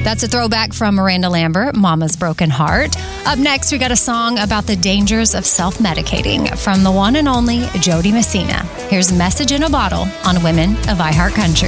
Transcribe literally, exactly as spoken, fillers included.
That's a throwback from Miranda Lambert, Mama's Broken Heart. Up next, we got a song about the dangers of self-medicating from the one and only Jody Messina. Here's Message in a Bottle on Women of iHeart Country.